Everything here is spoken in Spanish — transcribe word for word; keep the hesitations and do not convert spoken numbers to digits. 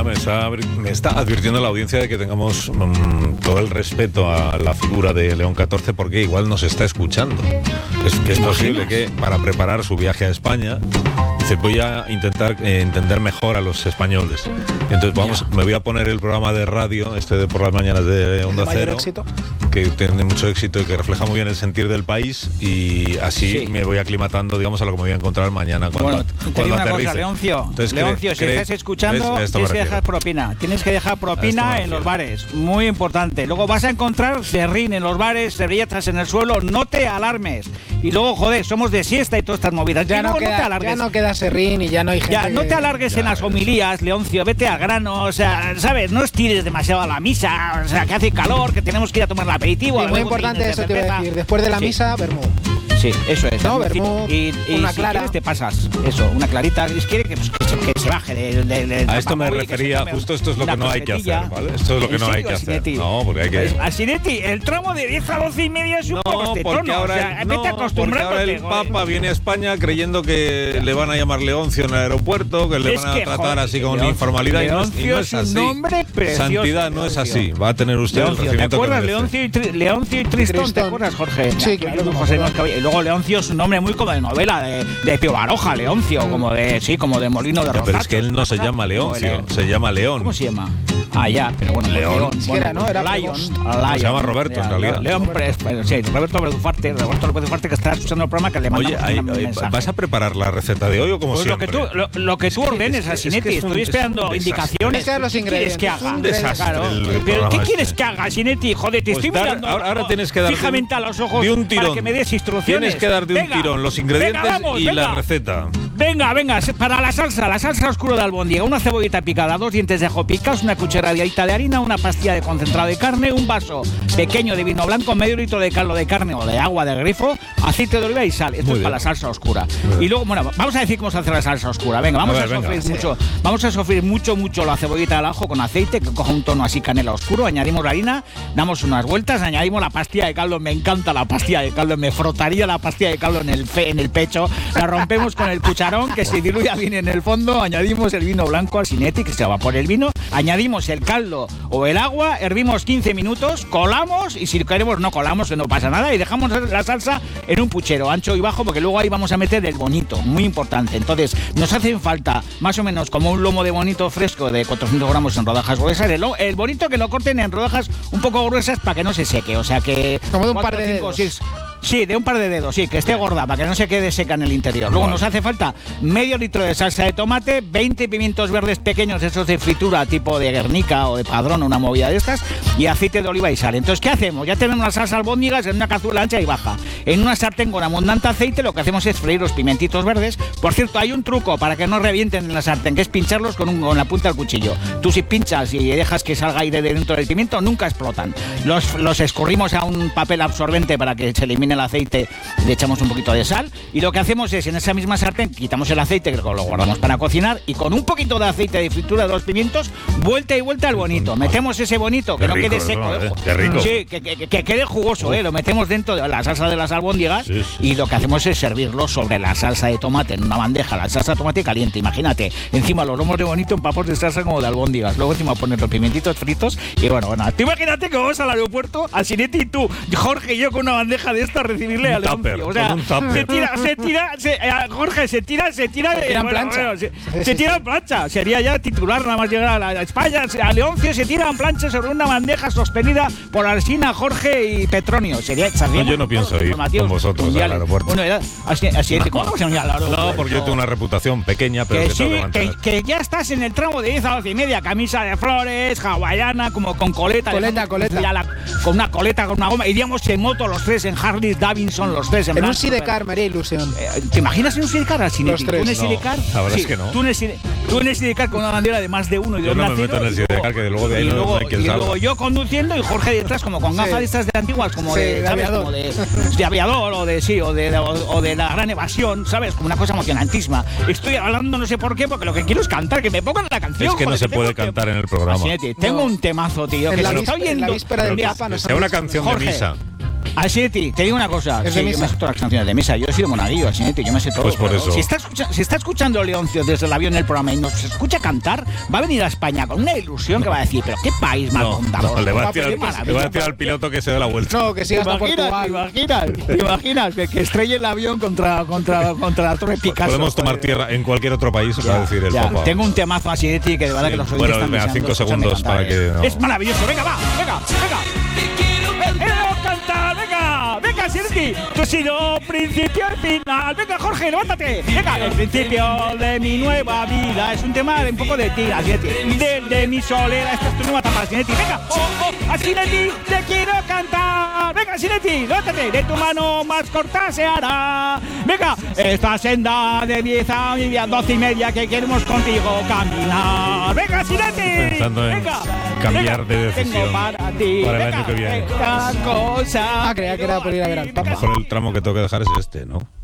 está, me, está, me está advirtiendo la audiencia de que tengamos mmm, todo el respeto a la figura de León catorce, porque igual nos está escuchando. Es que es posible que para preparar su viaje a España dice, voy a intentar eh, entender mejor a los españoles. Entonces vamos, me voy a poner el programa de radio, este de por las mañanas de Onda Cero, que tiene mucho éxito y que refleja muy bien el sentir del país, y así sí. me voy aclimatando, digamos, a lo que me voy a encontrar mañana cuando, bueno, te cuando digo aterrice. Una cosa, Leoncio, Entonces, Leoncio, si estás escuchando, tienes que dejar propina. Tienes que dejar propina en los bares, muy importante. Luego vas a encontrar serrín en los bares, servilletas en el suelo, no te alarmes. Y luego, joder, somos de siesta y todas estas movidas. Ya, y luego no, queda, no te alargues. ya no queda serrín y ya no hay gente. Ya, no te alargues ya, en las homilías, Leoncio, vete al grano, o sea, ¿sabes? No estires demasiado a la misa, o sea, que hace calor, que tenemos que ir a tomar el aperitivo. Sí, muy importante eso te iba a decir, después de la sí. misa, vermú. Sí, eso es. No, vermú, y, y una si clara. quieres te pasas, eso, una clarita. Si quieres que, pues, que, se, que se baje de, de, de A esto me refería, justo esto es lo que no hay que hacer, ¿vale? Esto es lo que no hay que hacer. No, porque hay que... Asinetti, el tramo de diez a doce y media es un no, poco este porque tono, ahora, o sea, no, vete porque ahora el Papa viene a España creyendo que le van a llamar Leoncio en el aeropuerto, que le es van a que, tratar joder, así con Leoncio, informalidad, Leoncio y no es, y no es así. Es un nombre precioso, Santidad no es así. Va a tener usted Leoncio, el recibimiento ¿te acuerdas? que Leoncio y, tri, Leoncio y Tristón, Tristón, ¿te acuerdas, Jorge? Sí, claro. No, José, no, y luego Leoncio es un nombre muy como de novela, de, de Pío Baroja, Leoncio, como de, sí, como de Molino de Rosachos. Pero es que él no se llama Leoncio, se llama León. ¿Cómo se llama? Ah, ya, pero bueno, León. León. Sí, Bueno, era, ¿no? Era Lion, Lion. Se llama Roberto, ya, en realidad. León, pero, sí, Roberto López Ufarte, Roberto López Ufarte, que está escuchando el programa, que le mandamos Oye, hay, un mensaje. ¿vas a preparar la receta de hoy o como pues siempre? Lo que tú, lo, lo que tú ordenes, Asinetti, es es estoy esperando indicaciones. ¿Qué los ingredientes? ¿Qué quieres que haga? Un desastre. Claro. El, el ¿Pero qué este. quieres que haga, Asinetti? Joder, te Pues estoy dar, mirando ahora, ahora tienes que dar fijamente de un, a los ojos de un tirón. para que me des instrucciones. Tienes que dar de un venga, tirón los ingredientes venga, vamos, y venga. la receta. Venga, venga, para la salsa, la salsa oscura de albóndiga, una cebollita picada, dos dientes de ajo picados, una cucharadita de harina, una pastilla de concentrado de carne, un vaso pequeño de vino blanco, medio litro de caldo de carne o de agua de grifo, aceite de oliva y sal. Esto Muy es bien. para la salsa oscura. Y luego, bueno, vamos a decir cómo se hace la salsa oscura. Venga, vamos a, ver, a sofreír venga. mucho, vamos a sofreír mucho, mucho la cebollita del ajo con aceite, que coja un tono así canela oscuro, añadimos la harina, damos unas vueltas, añadimos la pastilla de caldo, me encanta la pastilla de caldo, me frotaría la pastilla de caldo en el, fe, en el pecho, la rompemos con el cucharón, que se diluya bien en el fondo, añadimos el vino blanco al Asinetti, que se evapore el vino, añadimos el caldo o el agua, hervimos quince minutos, colamos y si queremos no colamos, que no pasa nada, y dejamos la salsa en un puchero ancho y bajo, porque luego ahí vamos a meter el bonito, muy importante. Entonces nos hacen falta más o menos como un lomo de bonito fresco de cuatrocientos gramos en rodajas gruesas, el, el bonito que lo corten en rodajas un poco gruesas para que no se seque, o sea que como de un cuatro, par de cinco, dedos. seis, sí, de un par de dedos, sí, que esté gorda para que no se quede seca en el interior. Luego vale. nos hace falta medio litro de salsa de tomate, veinte pimientos verdes pequeños, esos de fritura tipo de Guernica o de Padrón, una movida de estas, y aceite de oliva y sal. Entonces, ¿qué hacemos? Ya tenemos las salsas albóndigas en una cazuela ancha y baja. En una sartén con abundante aceite lo que hacemos es freír los pimentitos verdes. Por cierto, hay un truco para que no revienten en la sartén, que es pincharlos con, un, con la punta del cuchillo. Tú si pinchas y dejas que salga aire de dentro del pimiento, nunca explotan. Los, los escurrimos a un papel absorbente para que se elimine el aceite, le echamos un poquito de sal y lo que hacemos es en esa misma sartén quitamos el aceite, que lo guardamos para cocinar, y con un poquito de aceite de fritura de los pimientos, vuelta y vuelta al bonito. Metemos ese bonito, que qué no rico, quede seco. No, eh. Qué rico. Sí, que, que, que quede jugoso, eh. Lo metemos dentro de la salsa de las albóndigas sí, sí. y lo que hacemos es servirlo sobre la salsa de tomate en una bandeja, la salsa de tomate caliente, imagínate. Encima los lomos de bonito en papos de salsa como de albóndigas. Luego encima poner los pimentitos fritos y bueno, bueno. Tú imagínate que vamos al aeropuerto, Asinetti y tú, Jorge y yo con una bandeja de esta a recibirle a Leoncio. O sea, se tira, se tira, se, eh, Jorge se tira, se tira, se tira en bueno, plancha. Bueno, se, se tira en plancha. Sería ya titular nada más llegar a, la, a España. A Leoncio se tira en plancha sobre una bandeja sostenida por Alsina, Jorge y Petronio. Sería no, yo no pienso ir con vosotros mundiales. Al aeropuerto. Bueno, era así, así no. ¿Cómo se llama al aeropuerto? No, porque yo tengo una reputación pequeña, pero que, que sí, tengo que, que, que ya estás en el tramo de diez a doce y media, camisa de flores, hawaiana, como con coleta. Coleta, coleta. La, con una coleta, con una goma. Iríamos en moto los tres, en Harley Davidson los tres. En, en blanco, un sidecar, María Ilusión. Eh, ¿Te imaginas en un sidecar? Así, los tres. ¿Tú en el sidecar? No, la verdad sí, es que no. Tú en el, tú en el sidecar con una bandera de más de uno y de yo un no nacido. me meto en el sidecar, que de luego de ahí y no, luego, no hay quien y salga. luego yo conduciendo y Jorge detrás como con gafas sí. de estas de antiguas, como sí, de, de ¿sabes? aviador. Como de, de aviador o de sí, o de, o, o de la gran evasión, ¿sabes? Como una cosa emocionantísima. Estoy hablando no sé por qué, porque lo que quiero es cantar, que me pongan la canción. Es que joder, no se que puede tengo cantar que... en el programa. Así, tengo no. un temazo, tío, en que la se víspera, está oyendo. En la víspera del Papa que sea una canción Jorge, de misa. Asinetti, te digo una cosa. Es de sí, Misa. yo me sé todas las canciones de Misa. Yo he sido monaguillo, Asinetti, yo me sé todo. Pues por pero eso. Si está, escucha, si está escuchando Leoncio desde el avión en el programa y nos escucha cantar, va a venir a España con una ilusión que va a decir, pero qué país más No, bondadoso. no, le va a Qué decir al, maravilla. le va a decir al piloto que se dé la vuelta. No, que ¿Te siga hasta imaginas, Portugal. te imaginas, te imaginas que, que estrelle el avión contra, contra, contra la Torre Picasso? Podemos tomar tierra en cualquier otro país, va a decir el Ya, Papa. tengo un temazo a Asinetti que de verdad Sí, que los oyentes bueno, están venga, deseando cinco escucharme segundos cantar, para que ¿eh? no. Es maravilloso, venga, va, venga, venga. ¡Quiero cantar, venga! ¡Venga, Asinetti! Tú has sido principio y final. Venga, Jorge, levántate. Venga, el principio de mi nueva vida. Es un tema de un poco de ti, Asinetti. Desde mi solera, esta es tu nueva etapa, Asinetti. Venga, oh, oh, Asinetti, te quiero cantar. Venga, Asinetti, levántate. De tu mano más corta se hará. Venga, esta senda de diez a doce y media que queremos contigo caminar. Venga, Asinetti. Pensando en venga, cambiar venga, de decisión tengo para ti. para el venga, año que viene. esta cosa. Ah, creía que era por ir a ver al Papa. Mejor el tramo que tengo que dejar es este, ¿no?